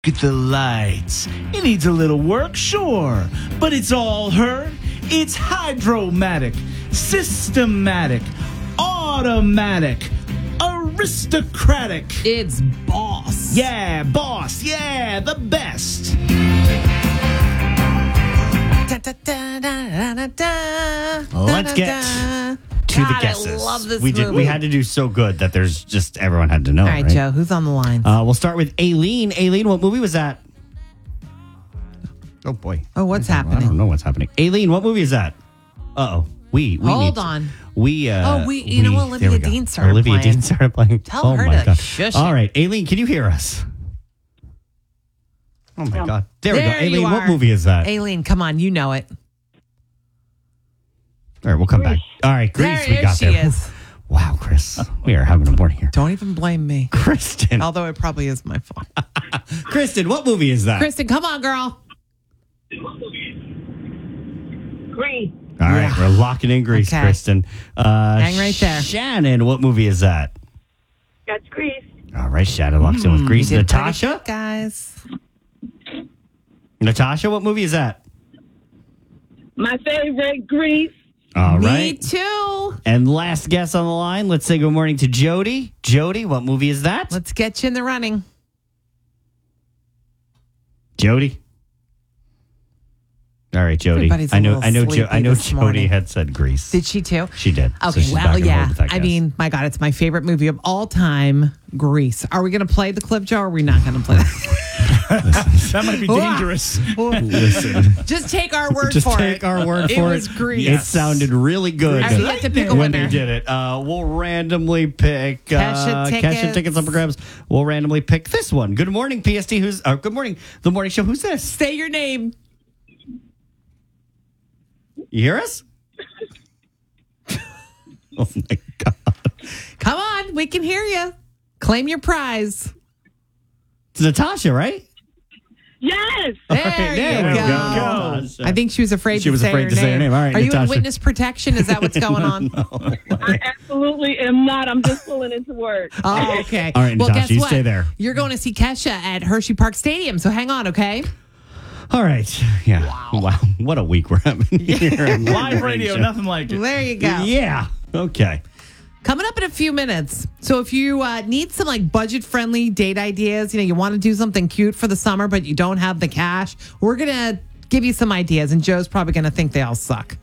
Look at the lights. It needs a little work, sure, but it's all her. It's hydromatic, systematic, automatic, aristocratic. It's Boss. Yeah, boss. Yeah, the best. Let's get to the guesses. I love this We movie. had to do so good that there's just everyone had to know. All right, Joe, who's on the line? We'll start with Aileen. Aileen, what movie was that? Oh boy. Oh, what's I happening? don't know what's happening. Aileen, what movie is that? Uh-oh. We Hold need on. You know Olivia there we go. Dean started Olivia playing. Dean started playing. Tell her my to God. shush All it. right, Aileen, can you hear us? Oh my God. There we go. There you Aileen, what are. movie is that? Aileen, come on, you know it. All right, we'll come back. All right, Grease, we got she there. is. Wow, Chris. We are having a morning here. Don't even blame me. Kristen. Although it probably is my fault. Kristen, what movie is that? Kristen, come on, girl. Grease. All right, we're locking in Grease, Okay. Kristen. Hang right there. Shannon, what movie is that? That's Grease. All right, Shannon locks in with Grease. Did pretty Natasha? good, guys. Natasha, what movie is that? My favorite, Grease. All Me right. too. And last guest on the line, let's say good morning to Jody. Jody, what movie is that? Let's get you in the running. Jody. All right, Jody. Everybody's a I know little sleepy this Jody morning. had said Grease. Did she too? She did. So Okay, she's not well, gonna yeah. hold with that I guess. mean, my God, it's my favorite movie of all time, Grease. Are we going to play the clip, Joe, or are we not going to play it? That might be dangerous. listen. Just take our word Just for take it. our word It for was it. Grease. It sounded really good. All right, you have to pick a when winner. they did it. We'll randomly pick Kesha tickets. tickets up for grabs. We'll randomly pick this one. Good morning, PST. Good morning, the morning show. Who's this? Say your name. You hear us? Oh my God. Come on, we can hear you. Claim your prize. It's Natasha, right? Yes. There, All right, you we go. Natasha. I think she was afraid She to was say afraid her to say her name. All right, Are you in Natasha. witness protection? Is that what's going on? I absolutely am not. I'm just pulling into work. Oh, okay. All right, well, Natasha, guess you what? stay there. You're going to see Kesha at Hershey Park Stadium, so hang on, okay? All right. Yeah. Wow. What a week we're having here. on the Live morning radio, show. nothing like it. There you go. Yeah. Okay. Coming up in a few minutes. So if you need some like budget-friendly date ideas, you want to do something cute for the summer, but you don't have the cash, we're going to give you some ideas, and Joe's probably going to think they all suck.